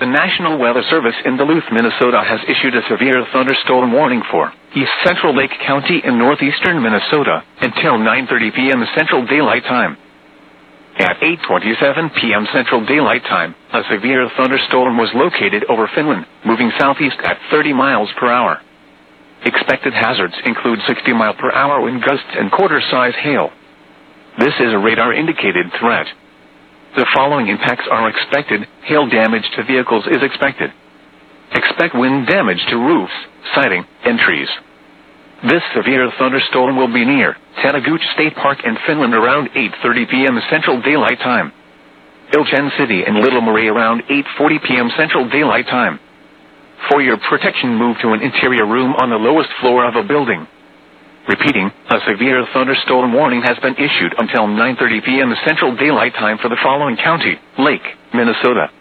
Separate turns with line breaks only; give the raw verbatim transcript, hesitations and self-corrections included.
National Weather Service in Duluth, Minnesota has issued a severe thunderstorm warning for East Central Lake County in northeastern Minnesota until nine thirty p.m. Central Daylight Time. At eight twenty-seven p.m. Central Daylight Time, a severe thunderstorm was located over Finland, moving southeast at thirty miles per hour. Expected hazards include sixty mile per hour wind gusts and quarter-size hail. This is a radar-indicated threat. The following impacts are expected. Hail damage to vehicles is expected. Expect wind damage to roofs, siding, and trees. This severe thunderstorm will be near Tanaguchi State Park in Finland around eight thirty p.m. Central Daylight Time. Ilchen City in Little Marie around eight forty p.m. Central Daylight Time. For your protection, move to an interior room on the lowest floor of a building. Repeating, a severe thunderstorm warning has been issued until nine thirty p.m. Central Daylight Time for the following county: Lake, Minnesota,